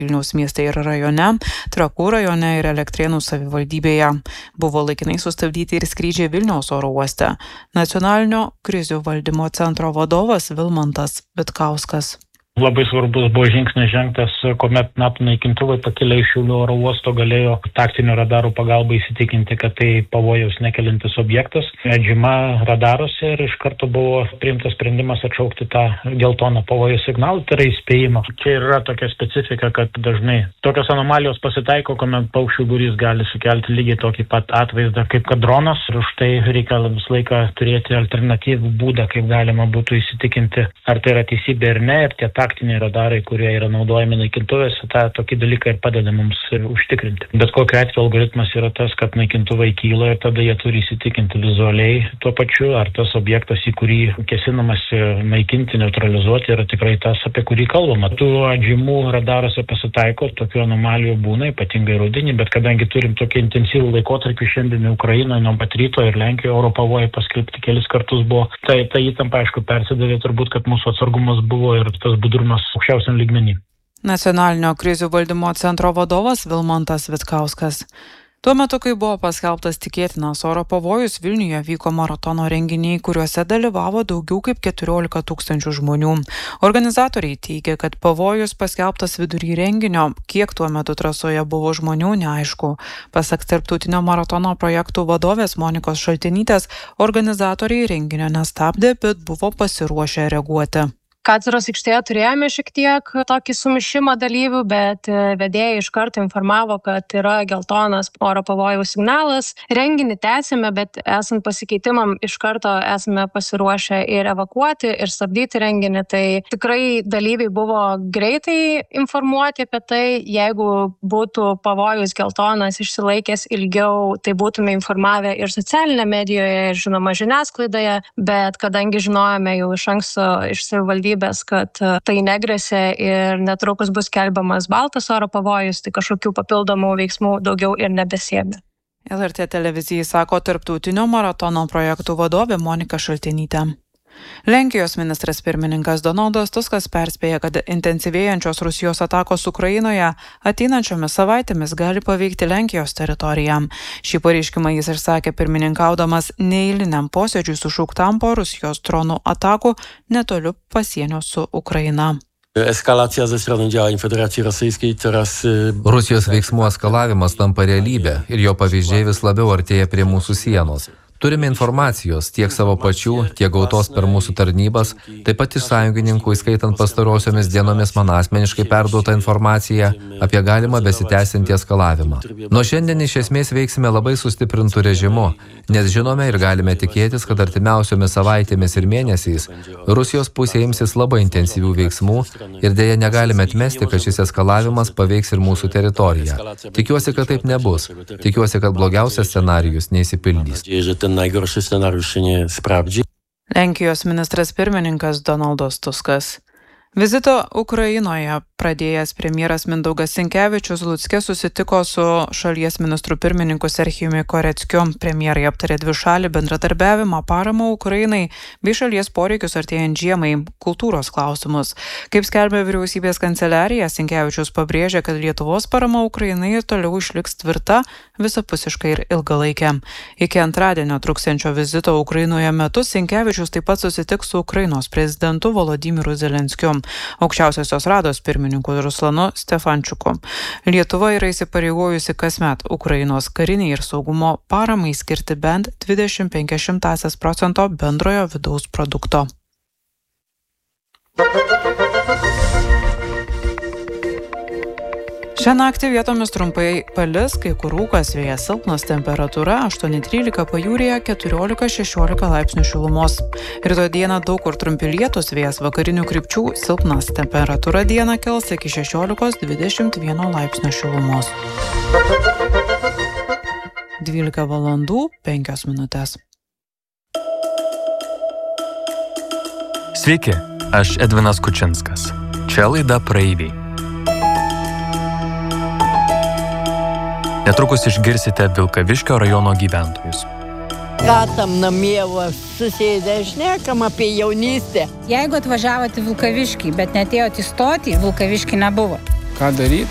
Vilniaus mieste ir rajone, Trakų rajone ir Elektrėnų savivaldybėje. Buvo laikinai sustabdyti ir skrydžiai Vilniaus oro uoste. Nacionalinio krizių valdymo centro vadovas Vilmantas Vitkauskas. Labai svarbus buvo žingsnis žengtas, kuomet NATO naikintuvai pakilę iš Šiaulių oro uosto galėjo taktinių radarų pagalba įsitikinti, kad tai pavojaus nekelintis objektas. Medžiama radaruose ir iš karto buvo priimtas sprendimas atšaukti tą geltoną pavojaus signalą, tai yra įspėjimą. Čia yra tokia specifika, kad dažnai tokios anomalijos pasitaiko, kuomet paukščių būrys gali sukelti lygiai tokį pat atvaizdą kaip kad dronas. Ir už tai reikia visą laiką turėti alternatyvų būdą, kaip galima būtų įsitikinti, ar tai yra teisybė ar ne. Ir tie taktiniai radarai, kurie yra naudojami naikintuvėse, tokį dalyką ir padeda mums užtikrinti. Bet kokiu atveju algoritmas yra tas, kad naikintuvai kyla ir tada jie turi įsitikinti vizualiai tuo pačiu, ar tas objektas, į kurį kesinamasi naikinti, neutralizuoti, yra tikrai tas, apie kurį kalbama. Tų atžymų radaruose pasitaiko, tokių anomalijų būna, ypatingai rudenį, bet kadangi turim tokį intensyvų laikotarpį šiandien Ukrainoje, nuo pat ryto ir Lenkijoje oro pavojai paskelbti kelis kartus buvo, tai ta įtampa, aišku, persidavė turbūt, kad mūsų atsargumas buvo ir tas budrumas aukščiausiam lygmenį. Nacionalinio krizių valdymo centro vadovas Vilmantas Vitkauskas. Tuo metu, kai buvo paskelbtas tikėtinas oro pavojus, Vilniuje vyko maratono renginiai, kuriuose dalyvavo daugiau kaip 14 000 žmonių. Organizatoriai teigia, kad pavojus paskelbtas vidury renginio, kiek tuo metu trasoje buvo žmonių, neaišku. Pasak tarptautinio maratono projektų vadovės Monikos Šaltenytės, organizatoriai renginio nestabdė, bet buvo pasiruošę reaguoti. Katedros aikštėje turėjome šiek tiek tokį sumišimą dalyvių, bet vedėjai iš karto informavo, kad yra geltonas oro pavojaus signalas. Renginį tęsėme, bet esant pasikeitimam iš karto esame pasiruošę ir evakuoti, ir stabdyti renginį. Tai tikrai dalyviai buvo greitai informuoti apie tai. Jeigu būtų pavojus geltonas išsilaikęs ilgiau, tai būtume informavę ir socialinėje medijoje, ir žinoma žiniasklaidoje, bet kadangi žinojome jau iš anksto iš savivaldybės, kad tai negresia ir netrukus bus skelbiamas baltas oro pavojus, tai kažkokių papildomų veiksmų daugiau ir nebesiėmė. LRT televizijai sako tarptautinio maratono projektų vadovė Monika Šaltenytė. Lenkijos ministras pirmininkas Donaldas Tuskas perspėja, kad intensyvėjančios Rusijos atakos Ukrainoje ateinančiomis savaitėmis gali paveikti Lenkijos teritoriją. Šį pareiškimą jis išsakė pirmininkaudamas neeiliniam posėdžiui sušauktam po Rusijos dronų atakų netoli pasienio su Ukraina. Eskalacija ze strony działań Federacji Rosyjskiej coraz... Rusijos veiksmų eskalavimas tampa realybė ir jo pavyzdžiai vis labiau artėja prie mūsų sienos. Turime informacijos tiek savo pačių, tiek gautos per mūsų tarnybas, taip pat iš sąjungininkų, įskaitant pastarosiomis dienomis man asmeniškai perduotą informaciją apie galimą besitęsiantį eskalavimą. Nuo šiandien iš esmės veiksime labai sustiprintų režimu, nes žinome ir galime tikėtis, kad artimiausiomis savaitėmis ir mėnesiais Rusijos pusė imsis labai intensyvių veiksmų ir dėja negalime atmesti, kad šis eskalavimas paveiks ir mūsų teritoriją. Tikiuosi, kad taip nebus. Tikiuosi, kad blogiausias scenarijus neįsipildys. Najgorszy scenariusz się nie sprawdzi. Lenkijos ministras pirmininkas Donaldas Tuskas. Vizito Ukrainoje pradėjęs premjeras Mindaugas Sinkevičius Lucke susitiko su šalies ministru pirmininku Serhijumi Koreckiu. Premjerai aptarė dvišalį bendradarbiavimą, paramą Ukrainai bei šalies poreikius artėjant žiemai, kultūros klausimus. Kaip skelbia vyriausybės kanceliarija, Sinkevičius pabrėžė, kad Lietuvos parama Ukrainai ir toliau išliks tvirta, visapusiškai ir ilgalaikė. Iki antradienio truksiančio vizito Ukrainoje metu Sinkevičius taip pat susitiks su Ukrainos prezidentu Volodymyru Zelenskiu, Aukščiausiosios Rados pirmininku Ruslanu Stefančiuku. Lietuva yra įsipareigojusi kasmet Ukrainos kariniai ir saugumo paramai skirti bent 25% bendrojo vidaus produkto. Šią naktį vietomis trumpai palis, kai kur rūkas, vėjas silpnas, temperatūra 8-13, pajūryje 14-16 laipsnių šilumos. Rytoj dieną daug kur trumpi lietūs, vėjas vakarinių krypčių silpnas, temperatūra dieną kils iki 16-21 laipsnių šilumos. 12 valandų 5 minutės. Sveiki, aš Edvinas Kučinskas. Čia laida Praeiviai. Netrukus išgirsite Vilkaviškio rajono gyventojus. Ką tam namie susėdę šnekam apie jaunystę? Jeigu atvažiavote Vilkaviškį, bet neatėjote į stotį, Vilkaviškį nebuvo. Ką daryti?